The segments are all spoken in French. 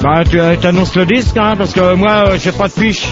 Bah, tu annonces le disque, hein, parce que moi, j'ai pas de fiche.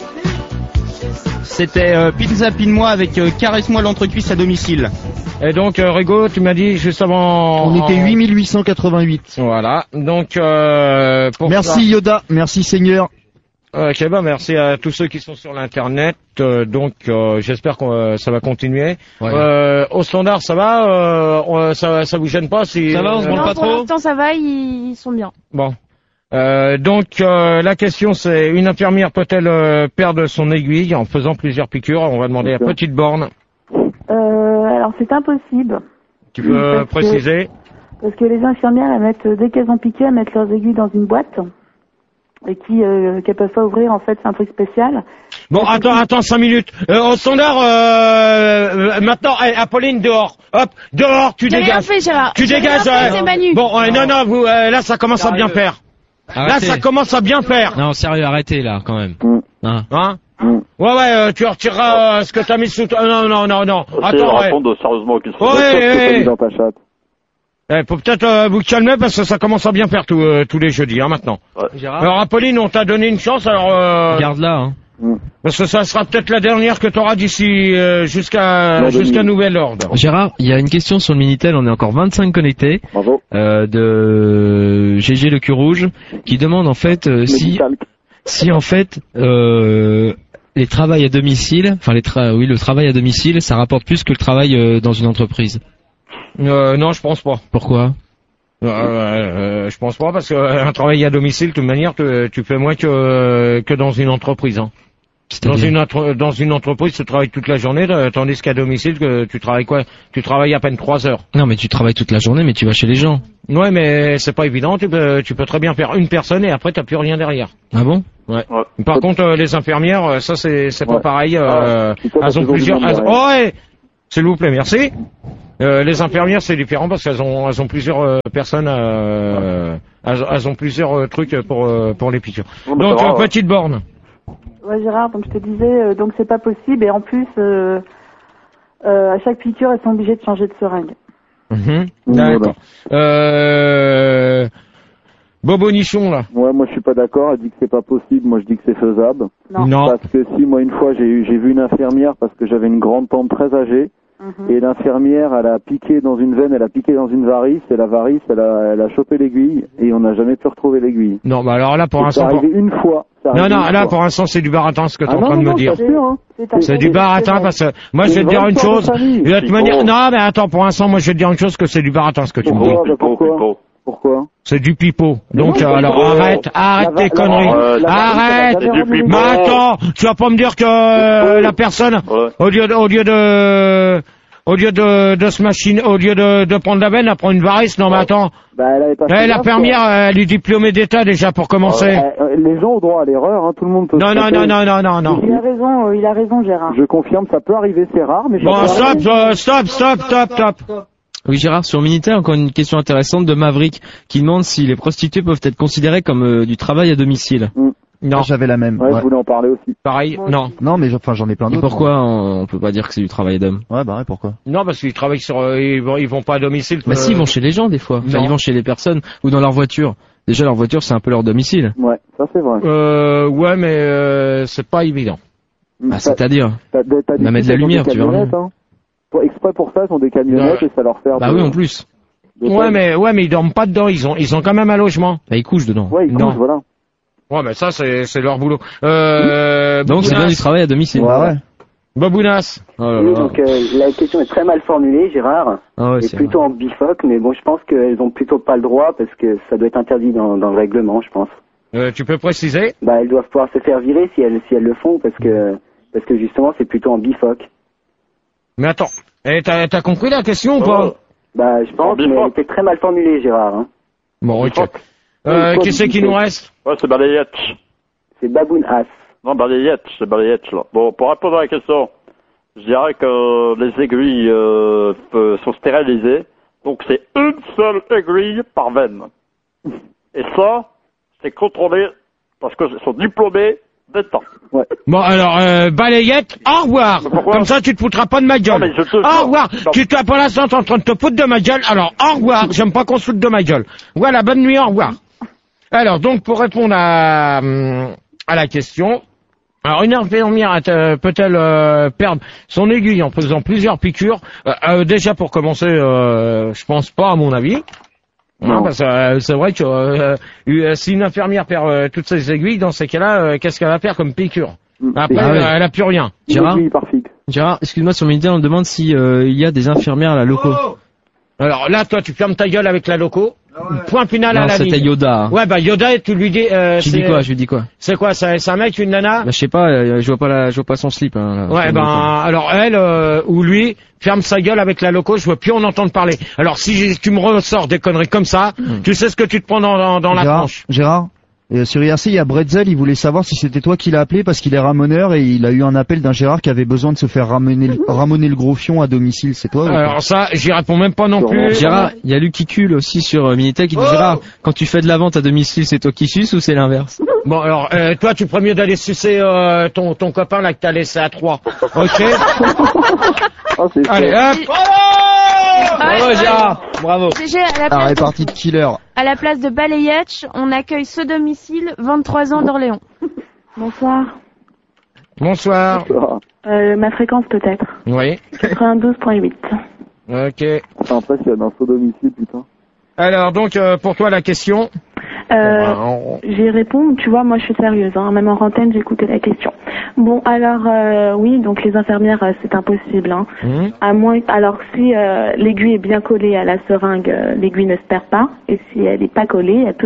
C'était Pizza Pine-moi avec Caresse-moi l'entrecuisse à domicile. Et donc, Rigo, tu m'as dit juste avant... On était 8888. Voilà, donc... Merci ça... Yoda, merci Seigneur. Ok, bah merci à tous ceux qui sont sur l'internet. Donc, j'espère que ça va continuer. Ouais. Au standard, ça va ça vous gêne pas si... Ça va, on se branle pas trop. Pour l'instant, ça va, ils sont bien. Bon. Donc la question c'est, une infirmière peut-elle perdre son aiguille en faisant plusieurs piqûres? On va demander à Petite Borne. Alors c'est impossible. Tu peux préciser? Parce que les infirmières, elles mettent, dès qu'elles ont piqué, elles mettent leurs aiguilles dans une boîte et qu'elles peuvent pas ouvrir. En fait, c'est un truc spécial. Bon, attends 5 minutes. Au standard, maintenant, Apolline, dehors. Hop, dehors, tu dégages. J'ai rien fait, Gérard. Tu dégages. C'est Manu. Bon, non, vous, là, ça commence à bien faire. Arrêtez. Là, ça commence à bien faire. Non, sérieux, arrêtez là, quand même. Hein? Ouais, tu retireras ce que t'as mis sous toi. Non. Attends, répondre sérieusement aux questions. Ouais. Dans ta chatte. Faut peut-être vous calmer parce que ça commence à bien faire tous les jeudis, hein, maintenant. Ouais. Alors, Apolline, on t'a donné une chance, alors... Garde-la, hein. Parce que ça sera peut-être la dernière que t'auras d'ici jusqu'à nouvel ordre. Gérard, il y a une question sur le Minitel, on est encore 25 connectés. Bravo. De GG le cul rouge, qui demande en fait si en fait les travails à domicile, enfin le travail à domicile, ça rapporte plus que le travail dans une entreprise. Non, je pense pas. Pourquoi? Je pense pas parce que un travail à domicile, de toute manière, tu fais moins que dans une entreprise. Hein. Dans une entreprise, tu travailles toute la journée, tandis qu'à domicile, tu travailles quoi? Tu travailles à peine 3 heures. Non, mais tu travailles toute la journée, mais tu vas chez les gens. Ouais, mais c'est pas évident. Tu peux très bien faire une personne et après t'as plus rien derrière. Ah bon? Ouais. Par contre, les infirmières, ça c'est pas pareil. Elles ont plusieurs. Ouais. S'il vous plaît, merci. Les infirmières, c'est différent parce qu'elles ont plusieurs personnes, elles ont plusieurs trucs pour les piqûres. Donc, Petite Borne. Ouais, Gérard, donc je te disais, donc c'est pas possible et en plus, à chaque piqûre, elles sont obligées de changer de seringue. D'accord. Bobonichon, là. Ouais, moi je suis pas d'accord, elle dit que c'est pas possible, moi je dis que c'est faisable. Non. Parce que si, moi une fois j'ai vu une infirmière parce que j'avais une grande tante très âgée. Et l'infirmière, elle a piqué dans une veine, elle a piqué dans une varice, et la varice, elle a chopé l'aiguille, et on n'a jamais pu retrouver l'aiguille. Non, bah alors là, pour l'instant... C'est arrivé une fois. Non, là, pour l'instant, c'est du baratin, ce que t'es en train de me dire. C'est du baratin, parce que, moi, je vais te dire une chose, de toute manière, non, mais attends, pour l'instant, moi, je vais te dire une chose, que c'est du baratin, ce que tu me dis. Pourquoi? C'est du pipeau. Donc, alors, arrête tes conneries. Arrête! Mais attends, tu vas pas me dire que la personne, au lieu de se machiner, au lieu de prendre la veine, elle prend une varice. Non, mais attends. L'infirmière, elle est diplômée d'État, déjà, pour commencer. Les gens ont droit à l'erreur, hein, tout le monde peut. Non. Il a raison, Gérard. Je confirme, ça peut arriver, c'est rare, mais... Bon, stop. Oui, Gérard, sur Minitel, encore une question intéressante de Maverick, qui demande si les prostituées peuvent être considérées comme du travail à domicile. Non, j'avais la même. Ouais, je voulais en parler aussi. Pareil, non. Non, mais j'en ai plein d'autres. Pourquoi on peut pas dire que c'est du travail d'homme? Ouais, pourquoi? Non, parce qu'ils travaillent ils vont pas à domicile. Bah si, ils vont chez les gens, des fois. Enfin, ils vont chez les personnes, ou dans leur voiture. Déjà, leur voiture, c'est un peu leur domicile. Ouais, ça c'est vrai. Ouais, mais c'est pas évident. C'est-à-dire? On va mettre de la lumière, tu vois. Exprès pour ça, ils ont des camionnettes et ça leur fait... oui, en plus. Ouais, mais ils dorment pas dedans, ils ont quand même un logement. Bah, ils couchent dedans. Ouais, ils couchent, voilà. Ouais, mais ça, c'est leur boulot. Donc, c'est bien du travail à domicile. Ouais. Babounas. Oui, donc la question est très mal formulée, Gérard. C'est plutôt en bifoque, mais bon, je pense qu'elles ont plutôt pas le droit parce que ça doit être interdit dans le règlement, je pense. Tu peux préciser? Bah, elles doivent pouvoir se faire virer si elles le font parce que justement, c'est plutôt en bifoque. Mais attends, t'as compris la question ou pas? Bah, je pense, mais elle était très mal formulée, Gérard. Hein. Bon, ok. Qui c'est qui nous reste? Ouais, c'est Balayette. C'est Baboun As. Non, c'est Balayette, là. Bon, pour répondre à la question, je dirais que les aiguilles sont stérilisées, donc c'est une seule aiguille par veine. Et ça, c'est contrôlé parce que sont diplômés d'État. Ouais. Bon, alors, Balayette, au revoir. Comme ça, tu te foutras pas de ma gueule. Au revoir. Tu t'es pour l'instant en train de te foutre de ma gueule. Alors, au revoir. J'aime pas qu'on se foute de ma gueule. Voilà, bonne nuit, au revoir. Alors, donc, pour répondre à la question, alors une infirmière peut-elle perdre son aiguille en faisant plusieurs piqûres? Déjà, pour commencer, je pense pas, à mon avis. Non, parce que c'est vrai que si une infirmière perd toutes ses aiguilles, dans ces cas-là, qu'est-ce qu'elle va faire comme piqûre? Après, elle a plus rien. Gérard, excuse-moi, sur Minitel, on me demande si il y a des infirmières à la loco. Alors là, toi, tu fermes ta gueule avec la loco. Point final à la ligne. C'était Yoda. Ouais, bah Yoda, tu lui dis. Je lui dis quoi? C'est quoi? C'est un mec, une nana? Bah, je sais pas. Je vois pas son slip. Hein, ouais, alors elle ou lui ferme sa gueule avec la loco. Je veux plus en entendre parler. Alors si tu me ressors des conneries comme ça, tu sais ce que tu te prends dans la tranche. Gérard. Et sur IRC, il y a Bretzel, il voulait savoir si c'était toi qui l'as appelé parce qu'il est ramoneur et il a eu un appel d'un Gérard qui avait besoin de se faire ramoner le gros fion à domicile. C'est toi? Alors ça, j'y réponds même pas non plus. Gérard, il y a Luc qui cule aussi sur Minitel qui dit Gérard, quand tu fais de la vente à domicile, c'est toi qui suces ou c'est l'inverse? Bon alors, toi tu ferais mieux d'aller sucer ton copain là que t'as laissé à 3. Ok. Allez, hop. Bravo Gérard, bravo. La répartie de killer. À la place de Balayetch, on accueille ce domicile, 23 ans d'Orléans. Bonsoir. Bonsoir. Ma fréquence peut-être. Oui. 92.8. Ok. C'est impressionnant, ce domicile, putain. Alors donc, pour toi la question. J'y réponds, tu vois, moi je suis sérieuse, hein, même en antenne j'ai écouté la question. Bon, alors oui, donc les infirmières c'est impossible, hein. À moins, alors si l'aiguille est bien collée à la seringue, l'aiguille ne se perd pas, et si elle n'est pas collée, elle peut.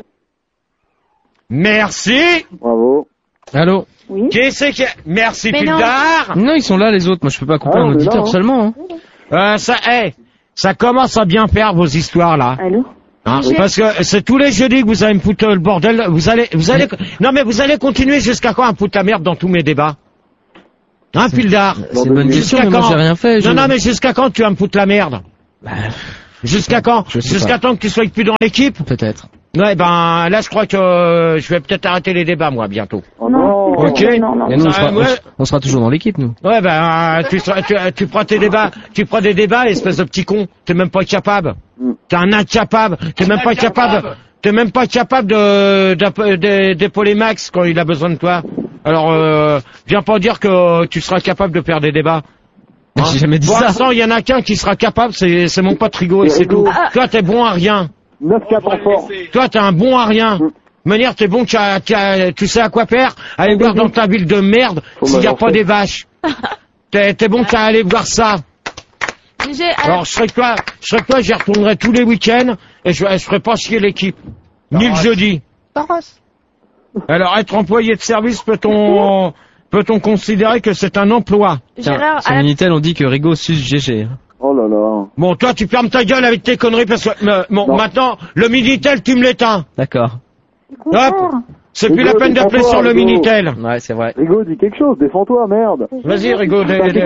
Merci. Bravo. Allô. Oui. Qui c'est qui? Merci Pildar. Non, ils sont là les autres. Moi je peux pas couper un auditeur là, seulement. Hein. Ça commence à bien faire vos histoires là. Allô. Hein, parce que c'est tous les jeudis que vous allez me foutre le bordel. Vous allez, non mais vous allez continuer jusqu'à quand à me foutre la merde dans tous mes débats? Hein, Pildar? C'est une bonne question, mais moi j'ai rien fait. Non, mais jusqu'à quand tu vas me foutre la merde? Jusqu'à quand? Jusqu'à temps que tu sois plus dans l'équipe? Peut-être. Ouais, ben là je crois que je vais peut-être arrêter les débats moi bientôt. Non. Ok. Non. Et nous, on sera toujours dans l'équipe nous. Ouais, ben tu prends tes débats, tu prends des débats, espèce de petit con. T'es même pas capable. T'es un incapable. T'es même pas capable d'épauler Max quand il a besoin de toi. Alors viens pas dire que tu seras capable de faire des débats. Hein? J'ai jamais dit ça. Pour l'instant, il y en a qu'un qui sera capable, c'est mon pote Rigaud et c'est tout. Toi, t'es bon à rien. 9-4 en fort. Toi, t'es un bon à rien. De manière, t'es bon, tu sais à quoi faire? Aller voir dans ta ville de merde s'il n'y a pas des vaches. T'es bon qu'à aller voir ça. Alors, je serais que toi, j'y retournerai tous les week-ends et je ferai pas chier l'équipe. Ni le jeudi. Alors, être employé de service, peut-on considérer que c'est un emploi? Gérard, sur Minitel, on dit que Rigaud suce GG. Oh là là. Bon, toi, tu fermes ta gueule avec tes conneries parce que, maintenant, le Minitel, tu me l'éteins. D'accord. Hop. C'est plus la peine d'appeler sur le Minitel. Ouais, c'est vrai. Rigaud, dis quelque chose, défends-toi, merde. Vas-y, Rigaud,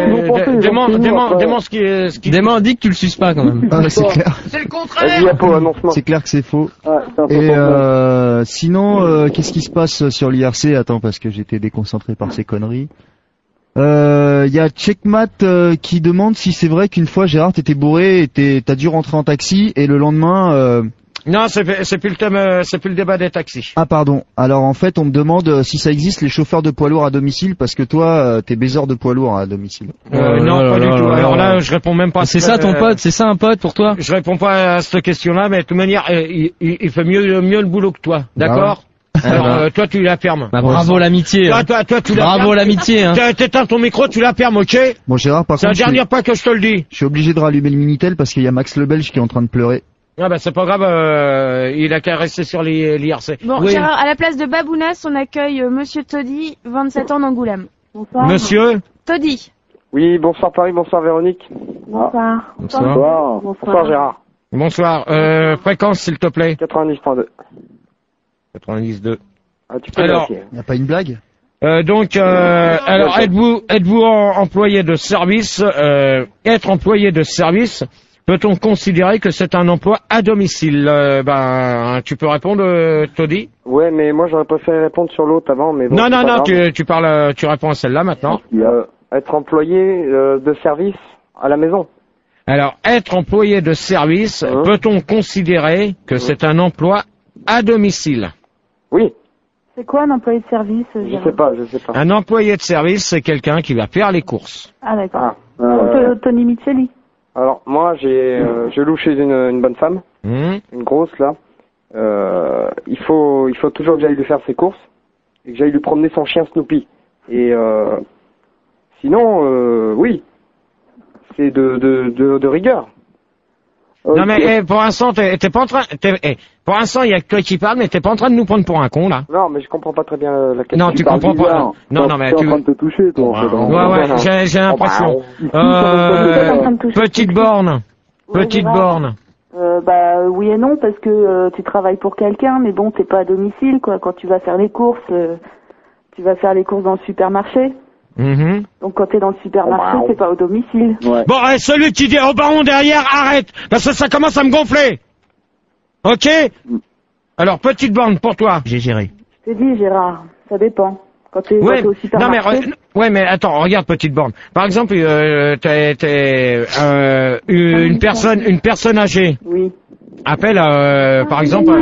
demande ce qui... Demande, dis que tu le suces pas, quand même. Ah, c'est clair. C'est le contraire. C'est clair que c'est faux. Ouais, et sinon, qu'est-ce qui se passe sur l'IRC? Attends, parce que j'étais déconcentré par ces conneries. Y a Checkmat qui demande si c'est vrai qu'une fois Gérard t'étais bourré et t'as dû rentrer en taxi et le lendemain Non, c'est plus le thème, c'est plus le débat des taxis. Ah pardon. Alors en fait on me demande si ça existe les chauffeurs de poids lourds à domicile parce que toi t'es baiseur de poids lourds à domicile. Non, pas du tout. Alors là je réponds même pas. C'est ça ton pote, c'est ça un pote pour toi? Je réponds pas à cette question-là, mais de toute manière il fait mieux le boulot que toi, d'accord? Alors toi tu la fermes. Bah, bravo l'amitié. Toi tu la bravo l'amitié. Hein. T'éteins ton micro, tu la fermes, ok? Bon Gérard, par contre, c'est la dernière fois que je te le dis. Je suis obligé de rallumer le Minitel parce qu'il y a Max le Belge qui est en train de pleurer. Ah bah c'est pas grave, il a qu'à rester sur l'IRC. Bon, oui. Gérard, à la place de Babounas, on accueille Monsieur Toddy, 27 ans d'Angoulême. Bonsoir. Monsieur Toddy. Oui, bonsoir Paris, bonsoir Véronique. Bonsoir. Bonsoir Gérard. Bonsoir. Fréquence s'il te plaît. 90.2. 92. Ah, tu peux alors, y a pas une blague? Alors êtes-vous employé de service? Être employé de service, peut-on considérer que c'est un emploi à domicile? Tu peux répondre, Toddy? Ouais, mais moi j'aurais préféré répondre sur l'autre avant, mais bon. Non, tu réponds à celle-là maintenant. Être employé de service à la maison. Alors, être employé de service, peut-on considérer que c'est un emploi à domicile? Oui. C'est quoi un employé de service, Je sais pas. Un employé de service, c'est quelqu'un qui va faire les courses. Ah, d'accord. Tony Micheli. Alors, moi, je loue chez une bonne femme. Une grosse, là. Il faut toujours que j'aille lui faire ses courses et que j'aille lui promener son chien Snoopy. Et sinon, oui, c'est de rigueur. Non mais pour l'instant, t'es pas en train. Pour l'instant, il y a que toi qui parle, mais t'es pas en train de nous prendre pour un con là. Non, mais je comprends pas très bien la question. Non, tu comprends pas. Non, mais tu. en train de te toucher, toi. Ouais, j'ai l'impression. Petite borne. Petite borne. Oui et non, parce que tu travailles pour quelqu'un, mais bon, t'es pas à domicile, quoi. Quand tu vas faire les courses, tu vas faire les courses dans le supermarché. Donc quand t'es dans le supermarché, c'est pas au domicile. Ouais. Bon, celui qui dit au baron derrière, arrête, parce que ça commence à me gonfler. Ok? Alors, petite borne pour toi. J'ai géré. Je t'ai dit, Gérard, ça dépend. Quand t'es au supermarché. Mais attends, regarde, petite borne. Par exemple, t'es une personne âgée. Oui. Appelle, par exemple.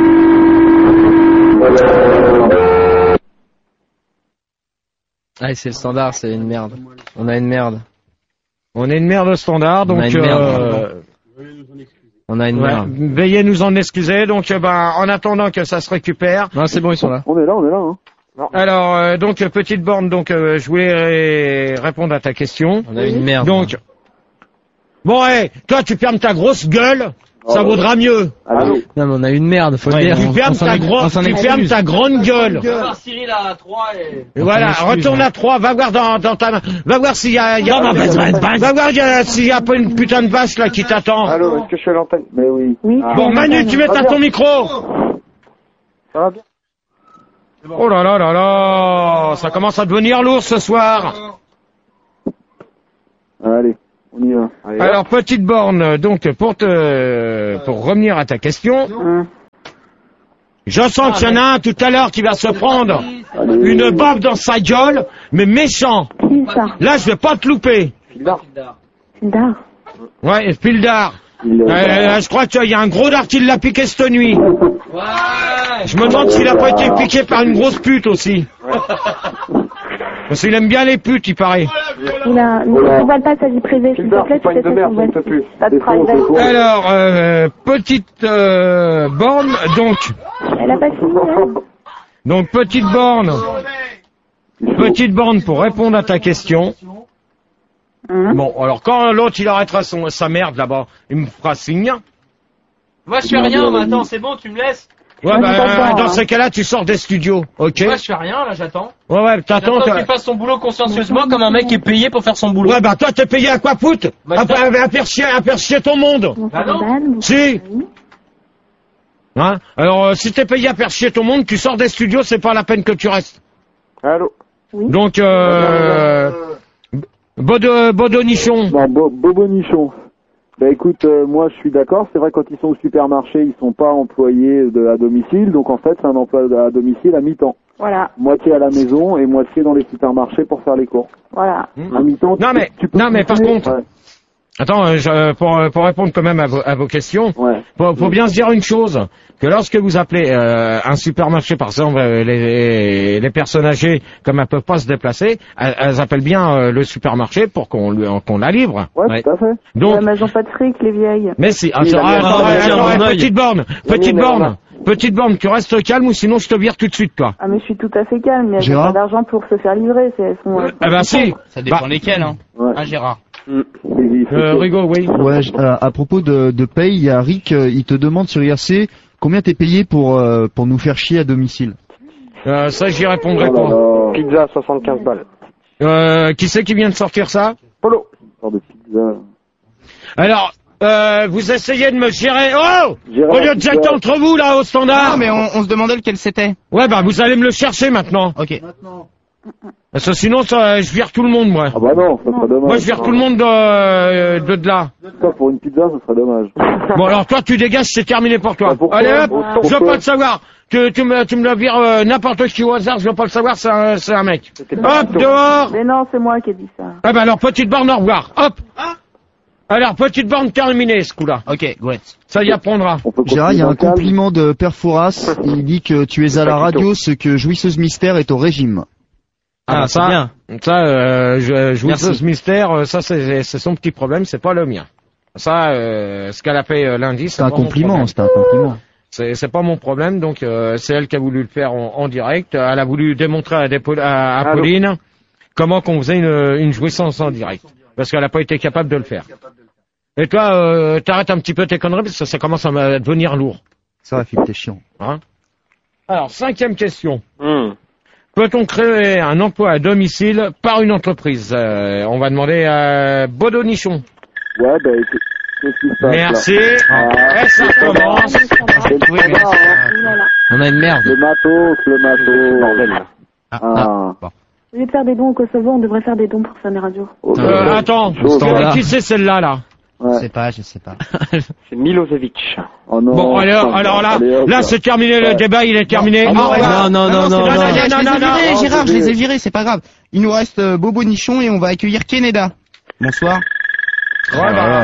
Ah, c'est le standard, c'est une merde. On a une merde. On est une merde au standard, donc. On a une merde. Veuillez nous en excuser, donc en attendant que ça se récupère. Non, c'est bon, ils sont là. On est là, hein. Alors, donc petite borne, donc je voulais répondre à ta question. On a une merde. Donc, bon, toi tu fermes ta grosse gueule, ça vaudra mieux. Non, mais on a une merde, faut le dire. Tu fermes ta grande gueule. Cyril à 3 et voilà, retourne à 3, va voir dans ta main. Va voir s'il y a, va voir s'il y a pas une putain de vache là qui t'attend. Allô, est-ce que je suis à l'antenne? Mais oui. Bon, Manu, tu mets à ton micro. Ça va bien? Oh là là là là, ça commence à devenir lourd ce soir. Allez, on y va. Alors, petite borne, donc pour revenir à ta question, je sens qu'il y en a un tout à l'heure qui va se prendre une baffe dans sa gueule, mais méchant. Là, je vais pas te louper. Fildar. Ouais, Fildar. Je crois qu'il y a un gros dard qui l'a piqué cette nuit. Je me demande s'il a pas été piqué par une grosse pute aussi. Parce qu'il aime bien les putes, il paraît. Ne voile pas sa vie privée, s'il te plaît, Alors, petite borne, donc. Elle a pas fini, Donc, petite borne pour répondre à ta question. Bon, alors quand l'autre il arrêtera sa merde là-bas, il me fera signe. Moi je fais rien, maintenant c'est bon, tu me laisses. Ouais, dans ces cas-là, tu sors des studios, ok? Moi je fais rien, là j'attends. Ouais, t'attends. J'attends qu'il fasse son boulot consciencieusement comme un mec qui est payé pour faire son boulot. Ouais, toi t'es payé à quoi foutre? À faire chier ton monde. Ah non? Si. Hein? Alors, si t'es payé à faire chier ton monde, tu sors des studios, c'est pas la peine que tu restes. Allô? Donc, Bodonichon. Non, Bobonichon. Bah écoute, moi je suis d'accord, c'est vrai quand ils sont au supermarché, ils sont pas employés à domicile, donc en fait c'est un emploi à domicile à mi-temps. Voilà. Moitié à la maison et moitié dans les supermarchés pour faire les courses. Voilà. À mi-temps. Non mais par contre, attends, pour répondre quand même à vos questions, faut bien se dire une chose, que lorsque vous appelez un supermarché, par exemple, les personnes âgées, comme elles peuvent pas se déplacer, elles appellent bien le supermarché pour qu'on la livre. Ouais, tout à fait. Donc, mais elles ont pas de fric, les vieilles. Mais si, petite borne, tu restes calme ou sinon je te vire tout de suite, toi. Ah mais je suis tout à fait calme, mais elles ont pas d'argent pour se faire livrer, elles sont... si. Ça dépend lesquelles, hein. Hein, Gérard? Rigaud, oui. Ouais, à propos de paye, il y a Rick, il te demande sur IRC combien t'es payé pour nous faire chier à domicile. Ça, j'y répondrai pas. Pizza, 75 balles. Qui c'est qui vient de sortir ça? Polo. De pizza. Alors, vous essayez de me gérer. Oh! Au lieu de jeter entre vous, là, au standard. Non, mais on se demandait lequel c'était. Ouais, vous allez me le chercher maintenant. Ok. Parce que sinon, je vire tout le monde, moi. Ah bah non, ça serait dommage. Moi, je vire tout le monde de là. Ça, pour une pizza, ça serait dommage. Bon, alors toi, tu dégages, c'est terminé pour toi. Allez, hop, je veux pas le savoir. Tu me le vires n'importe qui au hasard, je veux pas le savoir, c'est un mec. Hop, dehors. Mais non, c'est moi qui ai dit ça. Ah alors, petite borne, au revoir. Hop. Alors, petite borne terminée, ce coup-là. Ok, ouais. Ça y apprendra. Gérard, il y a un compliment de Père Fouras. Il dit que tu es à la radio, ce que Jouisseuse Mystère est au régime. Ah, ça, bien. Ça, Jouisseuse Mystère, ça, c'est son petit problème, c'est pas le mien. Ça, ce qu'elle a fait lundi, c'est un compliment, c'est un compliment. C'est pas mon problème, donc c'est elle qui a voulu le faire en direct. Elle a voulu démontrer à Pauline comment qu'on faisait une jouissance en direct, parce qu'elle n'a pas été capable de le faire. Et toi, t'arrêtes un petit peu tes conneries, parce que ça commence à devenir lourd. Ça va, Philippe, t'es chiant. Hein? Alors, 5e question. Peut-on créer un emploi à domicile par une entreprise? On va demander à Bodonichon. Ouais, bah écoute. Merci. Et ça commence. On a une merde. Le matos. Bordel. Au lieu de faire des dons au Kosovo, on devrait faire des dons pour Samé Radio. Attends, qui c'est celle-là? Je sais pas. C'est Milosevic. Oh non. Bon, alors là, c'est terminé, le débat, il est terminé. Non. Gérard, je les ai virés, c'est pas grave. Il nous reste Bobo Nichon et on va accueillir Keneda. Bonsoir. Pour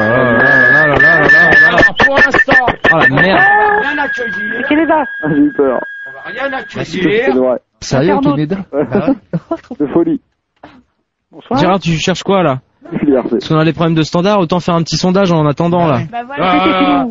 l'instant. Oh la merde. Rien accueillir. Keneda. J'ai eu peur. On va rien accueillir. Sérieux, Keneda? De folie. Bonsoir. Gérard, tu cherches quoi là? Parce qu'on a des problèmes de standard, autant faire un petit sondage en attendant là. Bah voilà.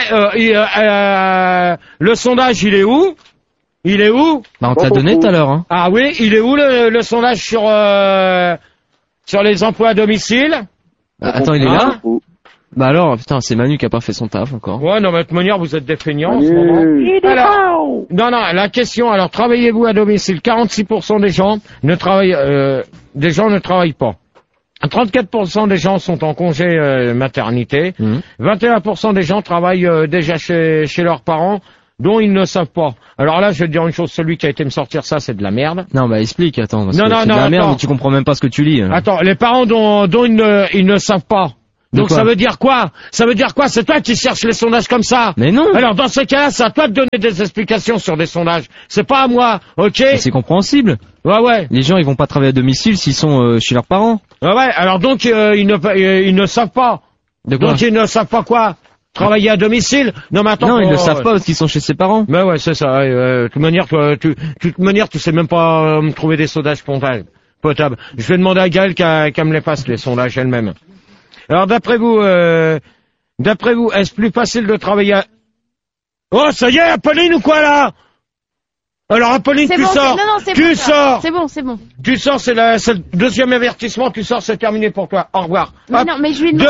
Le sondage, il est où? Bah on te l'a donné tout à l'heure. Hein. Ah oui, il est où le sondage sur les emplois à domicile? Attends, il est là? Bah alors, putain, c'est Manu qui a pas fait son taf encore. Ouais, non, mais de toute manière, vous êtes des feignants en ce moment. Alors, non, la question, alors, travaillez-vous à domicile? 46% des gens ne travaillent pas. 34% des gens sont en congé maternité. 21% des gens travaillent déjà chez leurs parents, dont ils ne savent pas. Alors là, je vais te dire une chose, celui qui a été me sortir ça, c'est de la merde. Non, bah explique, attends, parce que c'est de la merde, mais tu comprends même pas ce que tu lis. Attends, les parents dont ils ne savent pas. Donc ça veut dire quoi? C'est toi qui cherches les sondages comme ça. Mais non. Alors dans ce cas-là, c'est à toi de donner des explications sur des sondages. C'est pas à moi, ok? Mais c'est compréhensible. Ouais. Les gens, ils vont pas travailler à domicile s'ils sont chez leurs parents. Ouais. Alors donc ils ne savent pas. De quoi? Donc ils ne savent pas quoi? Travailler à domicile? Non, mais attends. Non, ils ne savent pas parce qu'ils sont chez ses parents. Mais ouais, c'est ça. De toute manière, tu sais même pas me trouver des sondages potables. Je vais demander à Gaëlle qu'elle me les passe, les sondages elle-même. Alors, d'après vous, est-ce plus facile de travailler à... Oh, ça y est, Apolline ou quoi, là? Alors, Apolline, tu sors. Tu sors. C'est bon. Tu sors, c'est le deuxième avertissement, tu sors, c'est terminé pour toi. Au revoir. Mais non, mais je lui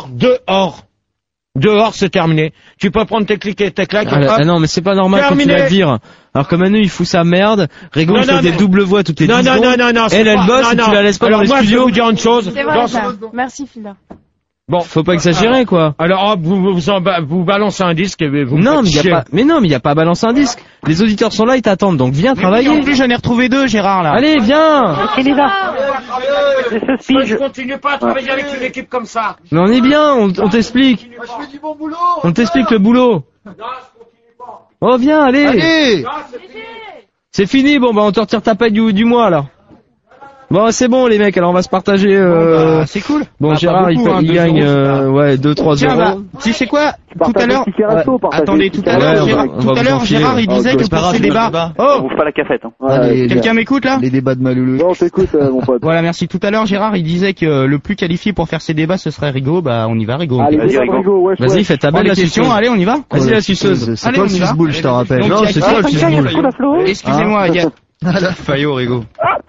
Dehors, c'est terminé. Tu peux prendre tes clics et tes claques. Non, mais c'est pas normal quand tu la vires. Alors que Manu, il fout sa merde. Rigo, il fait des doubles voix toutes les 10 secondes. Non. Elle bosse et tu la laisses pas dans les studios. Je vais vous dire une chose. C'est vrai, ça. Merci, Phila. Bon. Faut pas exagérer, quoi. Alors, vous balancez un disque et vous non, mais il y a pas à balancer un disque. Les auditeurs sont là, ils t'attendent, donc viens travailler. En plus, j'en ai retrouvé 2, Gérard, là. Allez, viens! Je continue pas à travailler avec une équipe comme ça. Mais on est bien, on t'explique. On t'explique le boulot. Oh, viens, allez! C'est fini, bon, bah, on te retire ta paye du mois, alors. Bon, c'est bon, les mecs, alors on va se partager, c'est cool. Bon, Gérard, il gagne, 2-3 euros. Tu sais quoi? Tout à l'heure, attendez, tout à l'heure, Gérard, il disait que pour ces débats, on ouvre pas la cafette, hein. Quelqu'un m'écoute, là? Les débats de Maloulou. Non, t'écoute, mon pote. Voilà, merci. Tout à l'heure, Gérard, il disait que le plus qualifié pour faire ces débats, ce serait Rigo. Bah, on y va, Rigo. Allez, Rigo, vas-y, fais ta belle la question. Allez, on y va. Vas-y, la suceuse. C'est pas le suce-boule, je te rappelle. Non, c'est ça, le suce-boule. Excusez-moi, il y a... Fayot, Rigo.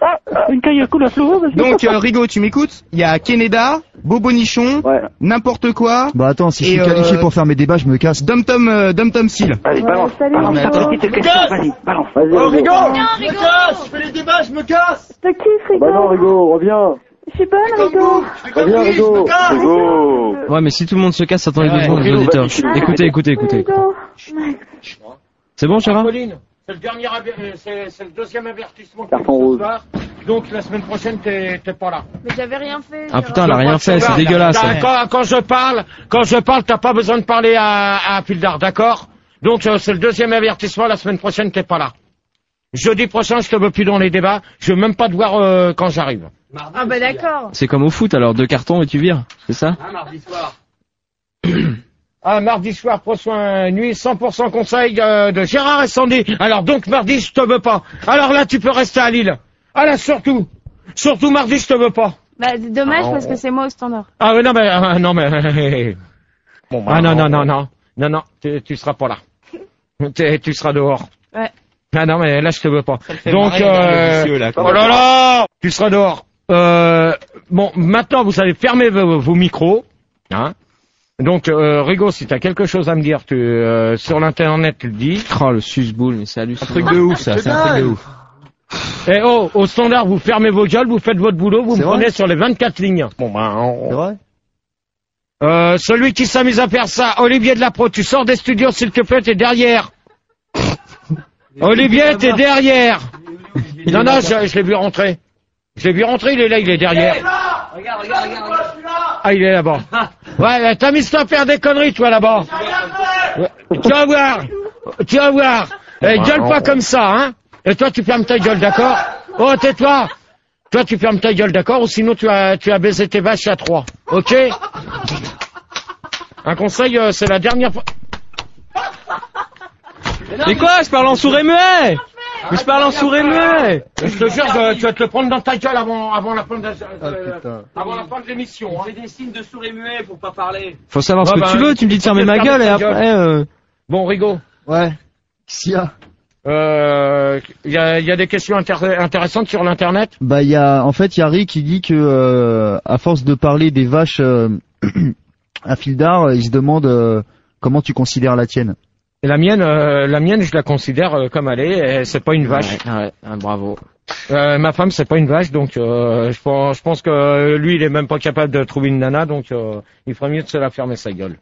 Donc, Rigo, tu m'écoutes? Il y a Keneda, Bobo Nichon, n'importe quoi. Bah attends, si je suis qualifié pour faire mes débats, je me casse. Dom Seal. Allez, balance. Vas-y, balance. Oh, Rigo! Je casse! Je fais les débats, je me casse! T'as qui, Rigo? Bah non, Rigo, reviens. Je suis bonne, Rigo. Reviens, Rigo. Ouais, mais si tout le monde se casse, attendez 2 secondes, les auditeurs. Écoutez. C'est bon, Gérard? C'est le deuxième avertissement. Carton rouge. Donc la semaine prochaine t'es pas là. Mais j'avais rien fait. Ah putain, elle a rien fait, c'est dégueulasse. Quand je parle, t'as pas besoin de parler à Pildar, d'accord? Donc c'est le deuxième avertissement, la semaine prochaine t'es pas là. Jeudi prochain, je te veux plus dans les débats, je veux même pas te voir quand j'arrive. Ah bah d'accord. C'est comme au foot alors, 2 cartons et tu vires, c'est ça? Mardi soir. Mardi soir, prochain nuit, 100% conseil de Gérard et Sandy. Alors donc mardi, je te veux pas. Alors là, tu peux rester à Lille. Ah là, surtout mardi, je te veux pas. Bah, dommage parce que c'est moi au standard. Ah oui, non mais bon, bah, non, tu seras pas là. Tu seras dehors. Ouais. Ah non mais là je te veux pas. Donc oh là là, tu seras dehors. Bon, maintenant vous allez fermer vos micros, hein. Donc Rigo, si t'as quelque chose à me dire, sur l'internet tu le dis. Oh le susboule, mais c'est hallucinant. Un truc de ouf ça, c'est un truc de ouf. Et au standard, vous fermez vos gueules, vous faites votre boulot, vous me prenez sur les 24 lignes. Bon ben C'est vrai. Celui qui s'amuse à faire ça, Olivier de la Pro, tu sors des studios s'il te plaît, t'es derrière. Olivier, t'es derrière. Non, je l'ai vu rentrer. Il est là, il est derrière. Regarde. Ah, il est là-bas. Ouais, t'as mis à faire des conneries, toi, là-bas. Tu vas voir. Gueule pas comme ça, hein. Et toi, tu fermes ta gueule, d'accord? Oh, tais-toi. Toi, tu fermes ta gueule, d'accord? Ou sinon, tu as baisé tes vaches à 3. Ok? Un conseil, c'est la dernière fois. Mais quoi? Je parle en sourd et muet! Mais je parle en sourd et muet! Je te jure, tu vas te le prendre dans ta gueule avant la fin de l'émission. C'est des signes de sourd et muet pour pas parler. Faut savoir ce que tu veux, tu me dis de fermer ma gueule et après... Bon, Rigo. Ouais. Qu'est-ce qu'il y a? Il y a des questions intéressantes sur l'internet. Bah il y a Rick qui dit que à force de parler des vaches à fil d'art, il se demande comment tu considères la tienne. Et la mienne, je la considère comme elle est. Et c'est pas une vache. Ouais, bravo. Ma femme, c'est pas une vache, donc je pense que lui, il est même pas capable de trouver une nana, donc il ferait mieux de se la fermer sa gueule.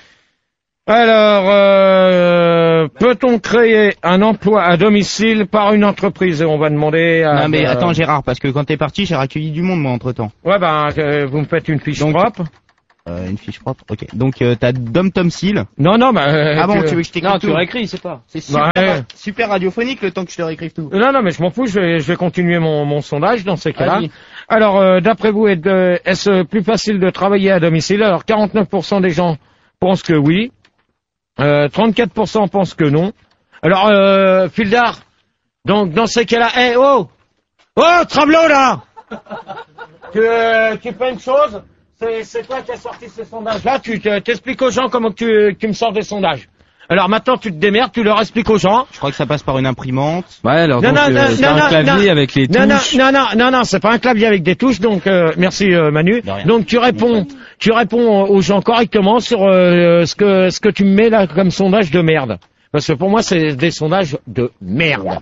Alors, peut-on créer un emploi à domicile par une entreprise? Et on va demander à... Non mais attends Gérard, parce que quand t'es parti, j'ai accueilli du monde moi entre-temps. Ouais vous me faites une fiche propre. Une fiche propre, ok. Donc t'as Dom Tom Seal. Non, mais... Ah bon, tu veux que je t'écrive tout? Non, tu réécris, c'est pas. C'est super radiophonique le temps que je te réécrive tout. Non, mais je m'en fous, je vais continuer mon sondage dans ces cas-là. Alors, d'après vous, est-ce plus facile de travailler à domicile? Alors, 49% des gens pensent que oui. 34% pensent que non. Alors, Fildar, donc dans ces cas-là, oh, Travelot là, tu fais une chose, c'est toi qui as sorti ces sondages-là, tu t'expliques aux gens comment tu me sors des sondages. Alors maintenant tu te démerdes, tu leur expliques aux gens. Je crois que ça passe par une imprimante. Ouais, alors c'est un clavier avec les touches. Non, c'est pas un clavier avec des touches, donc merci Manu. Donc tu réponds aux gens correctement sur ce que tu me mets là comme sondage de merde. Parce que pour moi c'est des sondages de merde.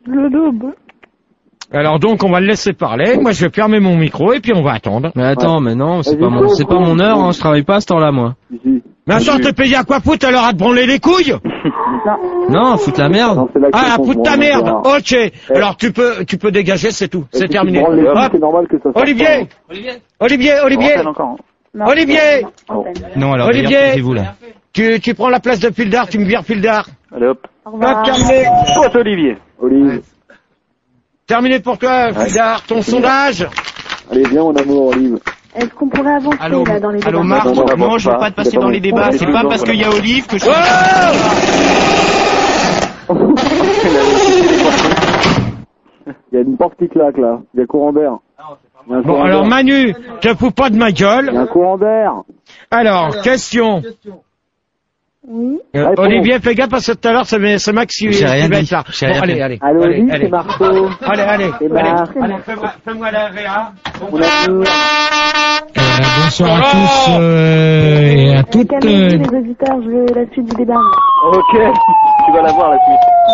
Alors donc on va le laisser parler. Moi je vais fermer mon micro et puis on va attendre. Mais attends, mais non, c'est pas mon heure, hein, je travaille pas à ce temps-là moi. Mais attends, t'es payé à quoi foutre alors à te branler les couilles? Non, foutre la merde. Ah, foutre ta merde. Ok. Alors tu peux dégager, c'est tout. C'est terminé. C'est normal que ça soit. Olivier. Non, alors Olivier, vous là. Tu prends la place de Fildar, tu me vires Fildar. Allez hop. Terminé. Toi, Olivier. Terminé pour toi, Fildar, ton sondage. Allez, viens mon amour, Olive. Est-ce qu'on pourrait avancer là dans les débats? Allô Marc, non je veux pas te passer dans les débats, c'est pas parce qu'il y a Olive que je... Il y a une porte qui claque là, il y a courant d'air. Bon alors Manu, te fous pas de ma gueule. Il y a un courant d'air. Alors, question. Oui. Olivier, fais gaffe parce que tout à l'heure c'est Max qui va être là. Bon, allez. Allô, c'est Marceau. Allez. Fais-moi la réa. Bonsoir à tous et à toutes. Les auditeurs, je veux la suite du débat. Ok, tu vas la voir la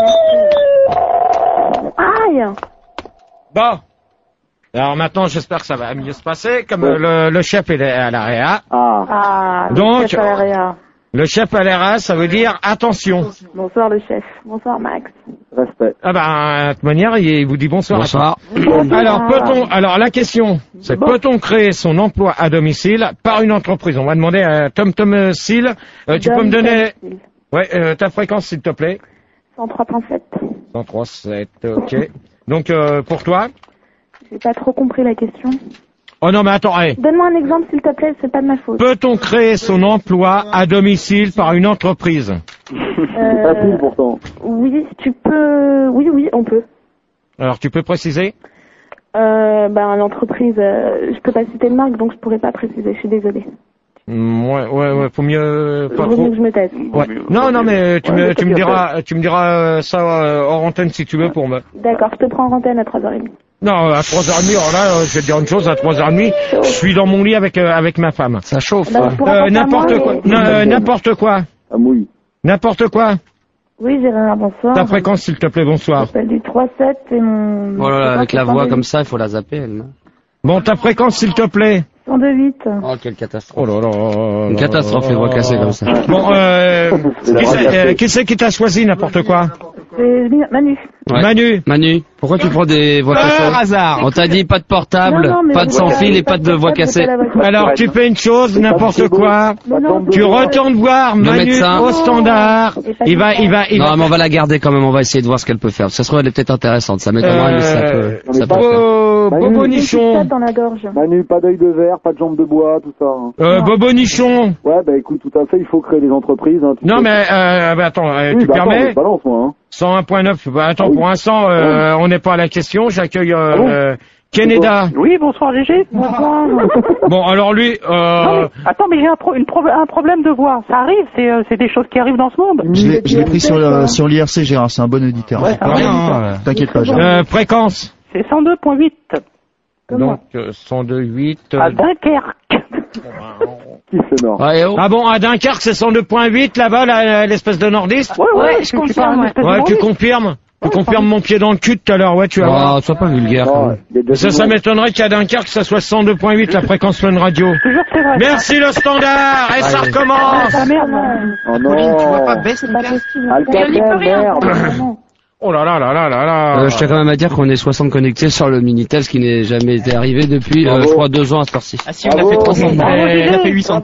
suite. Aïe. Bon. Alors maintenant, j'espère que ça va mieux se passer, comme le chef est à la réa. Donc, le chef à la réa. Le chef à l'ERA, ça veut dire attention. Bonsoir le chef. Bonsoir Max. Respect. Ah ben, de toute manière, il vous dit bonsoir. Bonsoir. Alors la question, c'est peut-on créer son emploi à domicile par une entreprise? On va demander à Tom Seal. Tu peux me donner ta fréquence s'il te plaît? 103.7. 103.7, ok. Donc pour toi? J'ai pas trop compris la question. Oh non, mais attends, Donne-moi un exemple, s'il te plaît, c'est pas de ma faute. Peut-on créer son emploi à domicile par une entreprise? C'est facile pourtant. Oui, tu peux... Oui, on peut. Alors, tu peux préciser? L'entreprise, je peux pas citer de marque, donc je pourrais pas préciser, je suis désolée. Ouais, faut mieux pas trop. Que je me taise. Ouais. Non, mais tu me diras ça hors antenne si tu veux pour me. D'accord, je te prends en antenne à 3h30. Non, à 3h30, alors là, je vais te dire une chose, à 3h30, je suis dans mon lit avec ma femme. Ça chauffe. N'importe quoi. N'importe quoi. Ah oui. N'importe quoi. Oui, Gérard, bonsoir. Ta fréquence, s'il te plaît, bonsoir. J'appelle du 3-7 et mon... Oh là là, avec la voix comme ça, il faut la zapper, elle, non? Bon, ta fréquence, s'il te plaît. 102.8. Oh, quelle catastrophe. Oh là là. Une catastrophe, les voix cassées comme ça. Bon, qui c'est qui t'a choisi, n'importe quoi? C'est Manu. Ouais. Manu, pourquoi tu prends des voix cassées? Hasard. On t'a dit pas de portable, pas de sans fil et pas de voix cassée. Alors, tu fais une chose, n'importe quoi. Tu retournes voir Manu au standard. Il va. Non, mais on va la garder quand même, on va essayer de voir ce qu'elle peut faire. Ça se trouve, elle est peut-être intéressante, ça m'étonnerait, mais ça peut faire. Bobo Nichon. Dans la gorge. Manu, pas d'œil de verre, pas de jambes de bois, tout ça. Bobo Nichon. Ouais, écoute, tout à fait, il faut créer des entreprises. Hein, non, mais attends, tu permets? Balance, moi, hein. 101.9. Attends, pour l'instant, on n'est pas à la question. J'accueille Keneda. Oui, bonsoir Gégé. Bonsoir. Bon, alors lui... Non, mais, attends, mais j'ai un problème de voix. Ça arrive, c'est des choses qui arrivent dans ce monde. Je l'ai pris sur l'IRC, Gérard, c'est un bon auditeur. Ouais, t'inquiète pas, Gérard. Fréquence. C'est 102.8. Donc, 102.8... À Dunkerque. Qui c'est non? Ah bon, à Dunkerque, c'est 102.8, là-bas, l'espèce de nordiste? Ouais, je confirme. Ouais, tu confirmes? Tu confirmes mon pied dans le cul tout à l'heure, ouais, tu vas voir. Oh, sois pas vulgaire. Ça m'étonnerait qu'à Dunkerque, ça soit 102.8, la fréquence Fun Radio. Merci le standard, et ça recommence. Ah merde. Oh non. Tu vois pas baisse ton merde. Oh là là là là là là. Je tiens quand même à dire qu'on est 60 connectés sur le Minitel, ce qui n'est jamais été arrivé depuis, je crois, 2 ans à cette heure-ci. Ah si, on a fait 300. On a fait 800.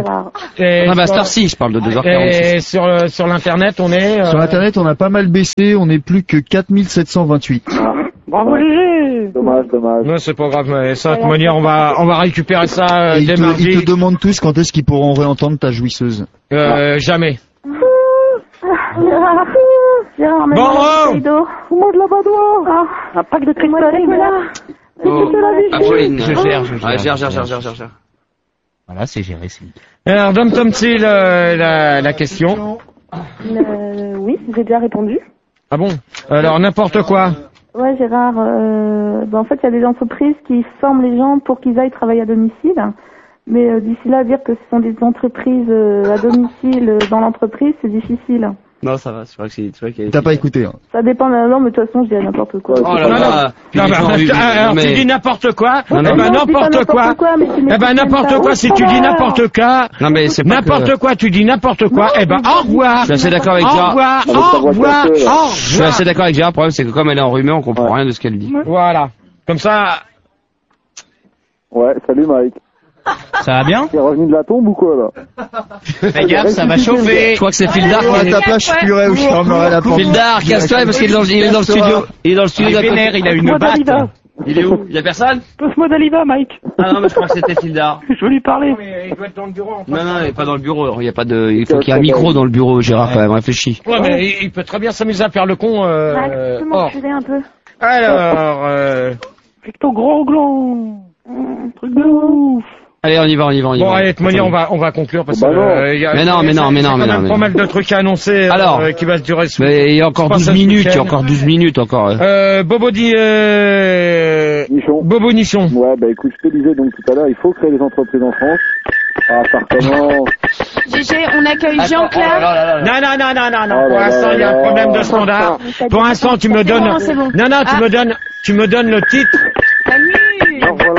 À cette heure-ci, je parle de 2h46. Et sur l'internet, on est... Sur l'internet, on a pas mal baissé, on est plus que 4728. Bravo Gégé. Dommage. Non, c'est pas grave, mais ça, de toute manière, on va récupérer ça dès mardi. Ils te demandent tous quand est-ce qu'ils pourront réentendre ta jouisseuse. Jamais. Gérard, bon, moi de la badoie. Un pack de cristalline, là. Apolline, je gère. Voilà, c'est géré, c'est. Alors, Dom Tomsil, la question. Oui, j'ai déjà répondu. Ah bon? Alors, n'importe quoi. Ouais, Gérard, en fait, il y a des entreprises qui forment les gens pour qu'ils aillent travailler à domicile. Mais d'ici là, dire que ce sont des entreprises à domicile dans l'entreprise, c'est difficile. Non, ça va, c'est vrai que T'as pas écouté, hein. Ça dépend de la norme, mais de toute façon, je dirais n'importe quoi. Oh là là. Alors, tu dis n'importe quoi. N'importe quoi, si tu dis n'importe quoi. Non, mais c'est pas n'importe quoi, tu dis n'importe quoi. Au revoir. Je suis assez d'accord avec Gérard. Au revoir. Je suis assez d'accord avec Gérard. Le problème, c'est que comme elle est enrhumée, on comprend rien de ce qu'elle dit. Voilà. Comme ça. Ouais, salut Mike. Ça va bien? T'es revenu de la tombe ou quoi, là? Fais gaffe, ça va chauffer. Je crois que c'est Fildar. À ta place, je pleurais ou je fermerais la porte. Fildar, casse-toi parce qu'il est dans le studio. Il est dans le studio. Il a une batte. Il est où? Il y a personne? Passe-moi d'Aliva, Mike. Ah non, mais je crois que c'était Fildar. Je veux lui parler. Il doit être dans le bureau. Non, il est pas dans le bureau. Il y a pas de, il faut qu'il y ait un micro dans le bureau, Gérard, quand même, réfléchis. Ouais, mais il peut très bien s'amuser à faire le con, un peu. Alors, avec ton gros gland. Truc de ouf. Allez, on y va. Bon, allez, de toute manière, on va conclure parce que, mais non. Pas mal de trucs à annoncer, alors, qui va se durer mais il y a encore 12 minutes, encore. Bobo Nichon. Ouais, écoute, je te disais donc tout à l'heure, il faut créer des entreprises en France. Ah, ça recommence. GG, on accueille Jean-Claude. Non. Pour l'instant, il y a un problème de standard. Pour l'instant, tu me donnes... Non, tu me donnes le titre. Non, voilà.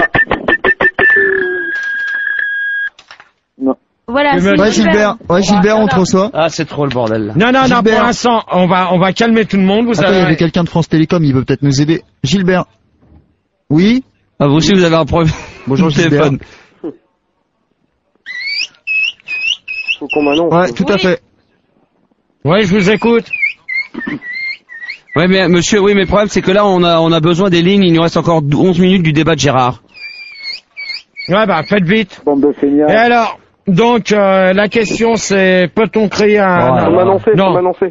Voilà, ouais, Gilbert, on te reçoit. Ah, c'est trop le bordel, là. Non, pour l'instant, on va calmer tout le monde. Il y avait quelqu'un de France Télécom, il peut peut-être nous aider. Gilbert. Oui? Ah, vous aussi, vous avez un problème. Bonjour, Gilbert. Faut qu'on m'annonce. Ouais, tout à fait. Ouais, je vous écoute. Ouais, mais monsieur, oui, mais le problème, c'est que là, on a besoin des lignes. Il nous reste encore 11 minutes du débat de Gérard. Ouais, bah, faites vite. Bande de feignants. Et alors, donc, la question c'est, peut-on créer un... Faut m'annoncer, non. faut m'annoncer.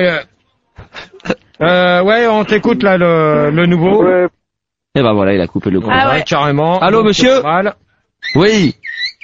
Ouais, on t'écoute, là, le nouveau. Ouais. Et ben voilà, il a coupé le coup. Ah ouais. Carrément. Allô, monsieur? Oui.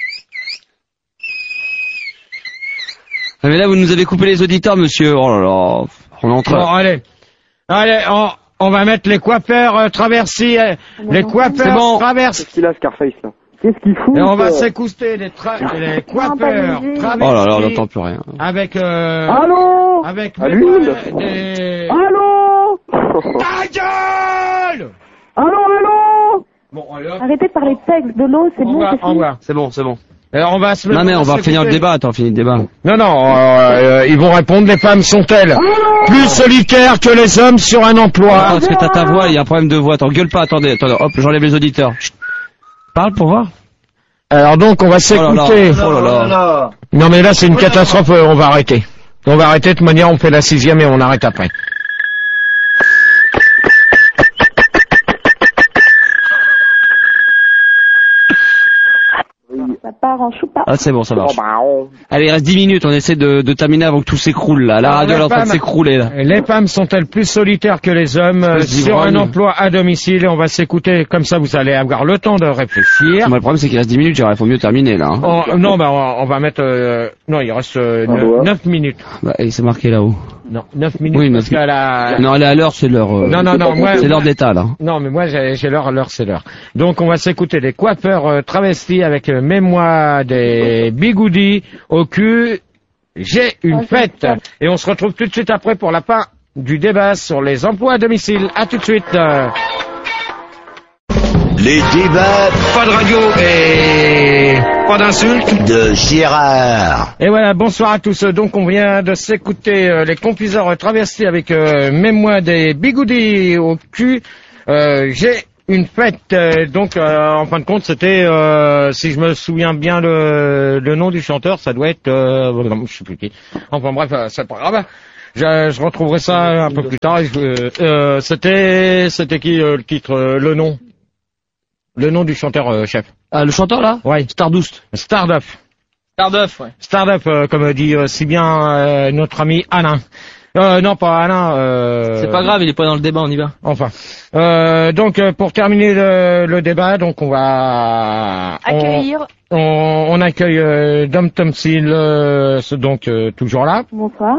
Ah, mais là, vous nous avez coupé les auditeurs, monsieur. Oh là là. On est en train. Bon, allez, on va mettre les coiffeurs traversés, les coiffeurs traversés. Qu'est-ce qu'il a, Scarface, là? Qu'est-ce qu'il fout? Et on va s'écouter les coiffeurs traversés. Oh là là, on n'entend plus rien. Avec Allô? avec Allô? Ta gueule! Allô? Bon, alors. Arrêtez de parler de sexe, de l'eau, c'est bon, c'est fini. C'est bon, c'est bon. Alors on va se mettre. Non mais on va finir le débat, attends, finis le débat. Non, ils vont répondre, les femmes sont-elles plus solitaires que les hommes sur un emploi? Attends, parce que t'as ta voix, il y a un problème de voix, attends, gueule pas, attendez, hop, j'enlève les auditeurs. Chut. Parle pour voir. Alors donc on va s'écouter. Oh là là. Non mais là c'est une catastrophe, on va arrêter. On va arrêter, de toute manière on fait la 6e et on arrête après. Ça part en choupa. Ah c'est bon, ça marche. Allez, il reste 10 minutes, on essaie de terminer avant que tout s'écroule là. La radio elle est en train de s'écrouler là. Les femmes sont-elles plus solitaires que les hommes sur un emploi à domicile? Et on va s'écouter, comme ça vous allez avoir le temps de réfléchir. Moi, le problème c'est qu'il reste 10 minutes, il faut mieux terminer là. Hein. Non, bah on va mettre... non, il reste 9 minutes. Bah, et c'est marqué là-haut. Non, 9 minutes. Oui, parce qu'elle a... Non, elle est à l'heure, c'est l'heure. Non, moi... C'est l'heure d'état là. Non, mais moi j'ai l'heure, c'est l'heure. Donc on va s'écouter les coiffeurs travestis avec mémoire des bigoudis au cul. J'ai une fête. Et on se retrouve tout de suite après pour la fin du débat sur les emplois à domicile. À tout de suite. Les débats. Pas de radio et pas d'insultes. De Gérard. Et voilà, bonsoir à tous. Donc on vient de s'écouter les confiseurs travestis avec mémoire des bigoudis au cul. J'ai une fête. Donc en fin de compte c'était, si je me souviens bien le nom du chanteur, ça doit être, je sais plus qui. Enfin bref, c'est pas grave. Je retrouverai ça un peu plus tard. C'était qui le titre, le nom? Le nom du chanteur chef. Ah, le chanteur là? Ouais. Stardust. Starduff. Starduff, ouais. Starduff, comme dit si bien notre ami Alain. Non, pas Alain. C'est pas grave, il est pas dans le débat, on y va. Enfin. Donc, pour terminer le débat, donc on va accueillir. On accueille Dom Tomsil, donc toujours là. Bonsoir.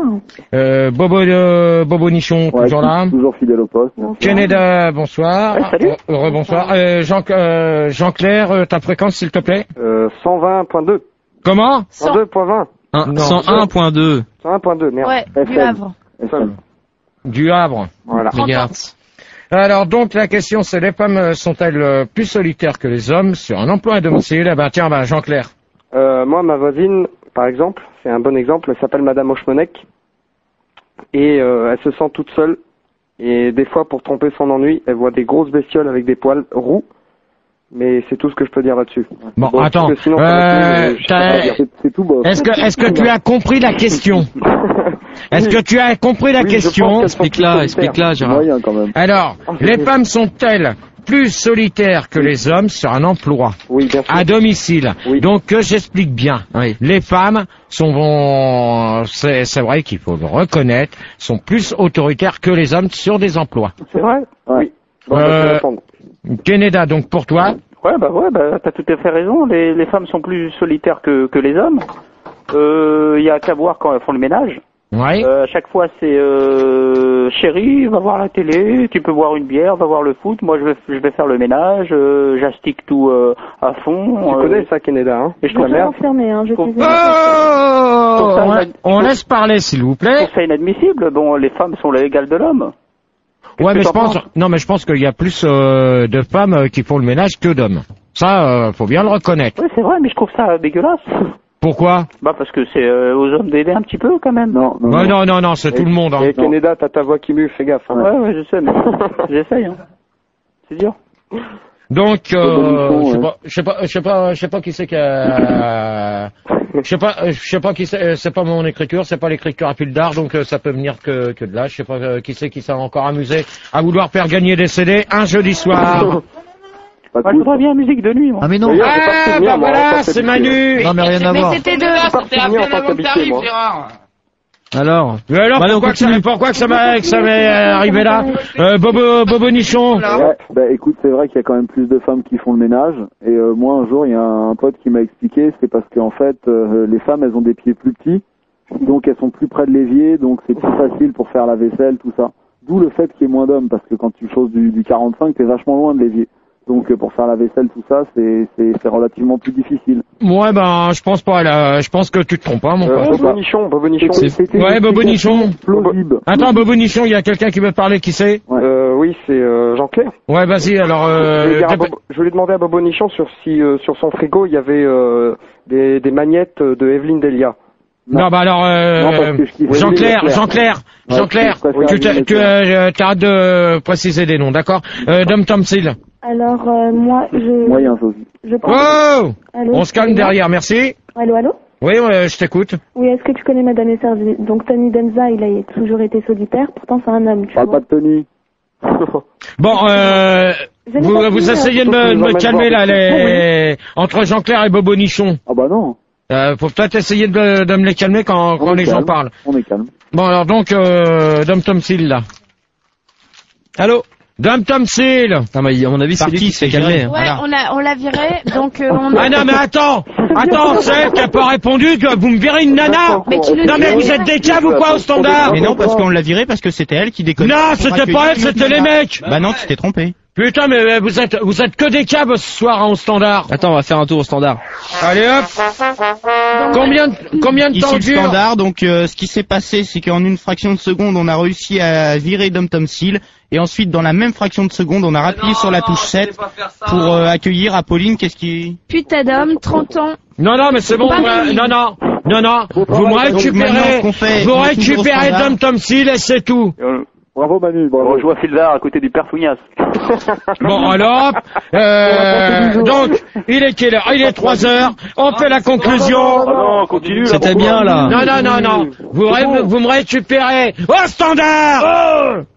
Bobo Nichon, toujours là. Toujours fidèle au poste. Canada, bonsoir. Salut. Rebonsoir. Jean-Claire, ta fréquence, s'il te plaît. 120.2. Comment? 102.20. 101.2. 101.2, merde. Ouais, du Havre. Du Havre. Voilà. Regarde. Alors donc la question c'est, les femmes sont-elles plus solitaires que les hommes sur un emploi à domicile? Eh ben tiens, Jean-Claire. Moi, ma voisine, par exemple, c'est un bon exemple, elle s'appelle Madame Hochmonek. Et elle se sent toute seule. Et des fois, pour tromper son ennui, elle voit des grosses bestioles avec des poils roux. Mais c'est tout ce que je peux dire là-dessus. Bon, attends. Sinon, c'est tout beau. Est-ce que tu as compris la question? Est-ce que tu as compris la question? Explique-la, Gérard. Moyen, quand même. Alors, les femmes sont-elles plus solitaires que les hommes sur un emploi à domicile? Oui. Donc que j'explique bien. Oui. Les femmes c'est vrai qu'il faut le reconnaître, sont plus autoritaires que les hommes sur des emplois. C'est vrai? Oui. Bon, je vais répondre. Canada, donc pour toi? Ouais, t'as tout à fait raison. Les femmes sont plus solitaires que les hommes. Il y a qu'à voir quand elles font le ménage. Ouais. À chaque fois, c'est chérie, va voir la télé, tu peux boire une bière, va voir le foot. Moi, je vais faire le ménage, j'astique tout à fond. Tu connais ça, Canada, hein? Et je trouve ça enfermé, hein, On laisse parler, s'il vous plaît. C'est inadmissible. Bon, les femmes sont les égales de l'homme. Ouais, mais je pense qu'il y a plus de femmes qui font le ménage que d'hommes. Ça, faut bien le reconnaître. Oui, c'est vrai, mais je trouve ça dégueulasse. Pourquoi? Parce que c'est aux hommes d'aider un petit peu quand même. Non, c'est tout le monde. Hein. Et Canada, t'as ta voix qui mue, fais gaffe. Hein. Ouais, je sais, mais j'essaye. Hein. C'est dur. Donc, je sais pas qui c'est qui a... Je sais pas qui c'est pas mon écriture, c'est pas l'écriture à fil d'art, donc ça peut venir que de là. Je sais pas qui c'est qui s'est encore amusé à vouloir faire gagner des CD un jeudi soir. je voudrais bien musique de nuit, moi. Ah mais non. Ah bah voilà, c'est Manu. Non mais rien à voir. Mais c'était deux. C'était à peine avant que t'arrives, Gérard. Alors. Mais alors, pourquoi que ça m'est arrivé là? Bobo Nichon. Ouais, bah écoute, c'est vrai qu'il y a quand même plus de femmes qui font le ménage. Et moi, un jour, il y a un pote qui m'a expliqué, c'est parce qu'en fait, les femmes, elles ont des pieds plus petits. Donc elles sont plus près de l'évier, donc c'est plus facile pour faire la vaisselle, tout ça. D'où le fait qu'il y ait moins d'hommes, parce que quand tu choses du 45, t'es vachement loin de l'évier. Donc pour faire la vaisselle, tout ça, c'est relativement plus difficile. Ouais, ben je pense pas là. Je pense que tu te trompes pas, mon pote. Bobo Nichon. Ouais, Bobo Nichon. Plausible. Attends, Bobo Nichon, il y a quelqu'un qui veut parler, qui c'est? Oui, c'est Jean-Claire. Ouais, vas-y, alors... je voulais demander à Bobo Nichon sur son frigo, il y avait des magnettes de Evelyne Delia. Non, bah alors, Jean-Claire, tu arrêtes de préciser des noms, d'accord? Dom Tomsil. Alors, moi, Moyen, Sophie. je pense... Oh! Allô, On se calme derrière, merci. Allô? Oui, je t'écoute. Oui, est-ce que tu connais Madame Esservi? Donc, Tony Danza, il a toujours été solitaire, pourtant c'est un homme, tu vois. Parle pas de Tony. Bon, vous essayez de me calmer là, entre Jean-Claire et Bobo Nichon. Ah bah non. Faut peut-être essayer de me les calmer quand les gens parlent. On est calme. Bon, alors donc, Dom Tomsil, là. Allô? Dom Tomsil! Non, mais à mon avis, c'est lui qui s'est calmé. Ouais, voilà. on l'a viré, donc Ah non, mais attends, c'est elle qui a pas répondu, que vous me virez une nana! Non mais vous êtes des caves ou quoi au standard? Mais non, parce qu'on l'a viré parce que c'était elle qui déconnait. Non, c'était pas elle, c'était les mecs! Bah non, tu t'es trompé. Putain, mais vous êtes que des caves ce soir au standard. Attends, on va faire un tour au standard. Allez hop. Combien de Ici temps le dure? standard, donc ce qui s'est passé, c'est qu'en une fraction de seconde, on a réussi à virer Dom Tomsil, et ensuite, dans la même fraction de seconde, on a rappuyé sur la touche 7 pour accueillir Apolline. Qu'est-ce qui... Putain d'homme, 30 ans. Non, mais c'est bon. Non. Vous me récupérez Dom Tomsil et c'est tout. Bravo Manu, bravo. On joue à Filvar à côté du père Fougnas. Bon alors, donc il est quelle heure? Il est 3h. On fait la conclusion. Non, continue. C'était bien là. Non. Vous me récupérez au standard.